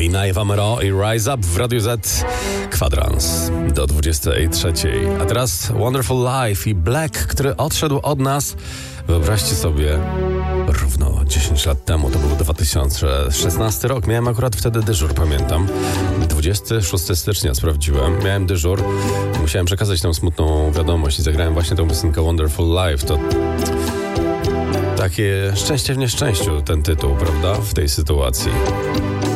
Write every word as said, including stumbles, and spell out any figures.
Calvin, Eva Mero i Rise Up w Radiu Z. Kwadrans do dwudziestej trzeciej. A teraz Wonderful Life i Black, który odszedł od nas, wyobraźcie sobie, równo dziesięć lat temu. To był dwa tysiące szesnasty rok. Miałem akurat wtedy dyżur, pamiętam. dwudziestego szóstego stycznia sprawdziłem. Miałem dyżur. Musiałem przekazać tę smutną wiadomość i zagrałem właśnie tę piosenkę Wonderful Life. To takie szczęście w nieszczęściu ten tytuł, prawda? W tej sytuacji.